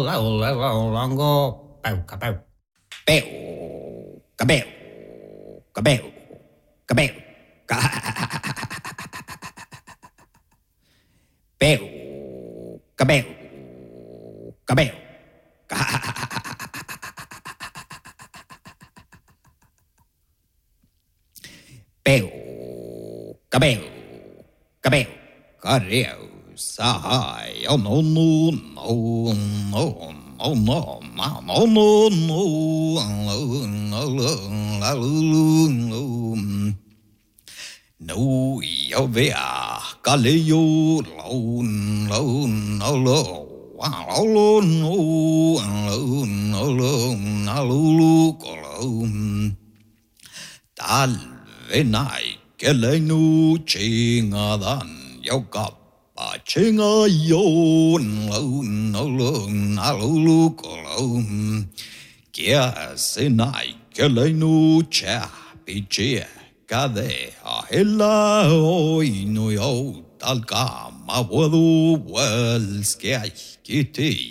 longo, pau, capau. Peu, cabeu, cabeu, cabeu, peu, cabeu, cabeu, peu, cabeu, cabeu, careu, sai, oh no no no no. Oh no, no, no, no, no, no, yo vea, caleo, lo, lo, no, lo, lo, no, tal venai que le nu chingadan yo cap. Chinga yo kia senai que le nu cha piche cade a hela oi no yo tal ka ma wadu wel skai kiti